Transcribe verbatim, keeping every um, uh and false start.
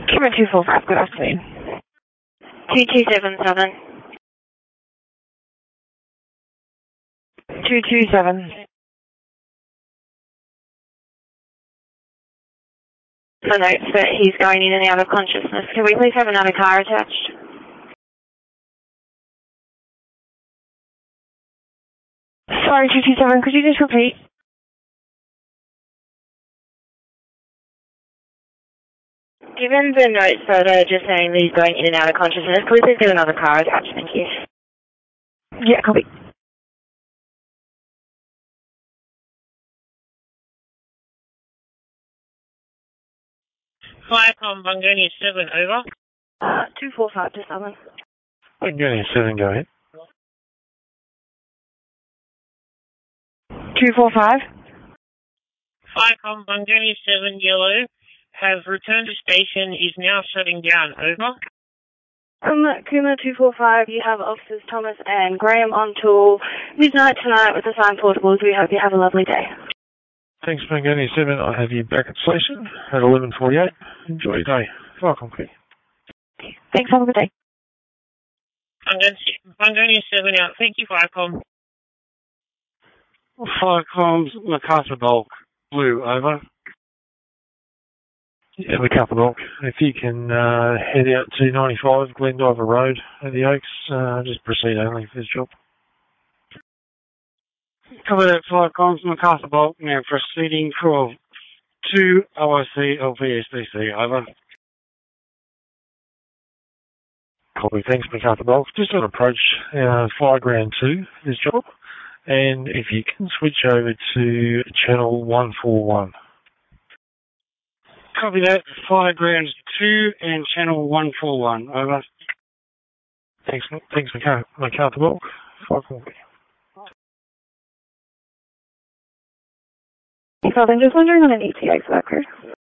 Camera two four five, good afternoon. two two seven seven. two two seven. The notes that he's going in and out of consciousness. Can we please have another car attached? Sorry, two two seven, could you just repeat? Given the notes that are just saying that he's going in and out of consciousness, could we please get another car attached? Thank you. Yeah, copy. Firecom Bungonia seven, over. Uh, two four five to seven. Bungonia seven, go ahead. two four five. Firecom Bungonia seven, yellow. Have returned to station, is now shutting down, over. Um, Kuma two four five, you have officers Thomas and Graham on tool. Midnight tonight with assigned portables. We hope you have a lovely day. Thanks, Bungonia seven. I have you back at station at eleven forty-eight. Enjoy your day. Welcome, quick. Thanks, have a good day. Bungonia seven out. Thank you, Firecom. Firecom's MacArthur Bulk, blue, over. Yeah, MacArthur Bulk. If you can uh, head out to ninety-five Glendiver Road at the Oaks, uh, just proceed only for this job. Cover that, Firecom's MacArthur Bulk, now proceeding for two O I C L P S D C, over. Copy, thanks, MacArthur Bulk. Just on approach uh, Fireground two, this job. And if you can switch over to channel one four one. Copy that, Fireground two and channel one four one, over. Thanks, thanks, MacArthur Bulk. Firecom. I'm just wondering on an E T A for that crew.